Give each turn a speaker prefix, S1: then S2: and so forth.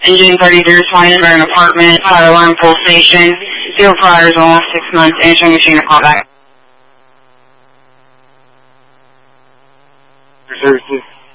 S1: Engine 33 responding to an apartment, fire alarm pulsation, zero fires in the last 6 months, answering machine to call back.
S2: Services.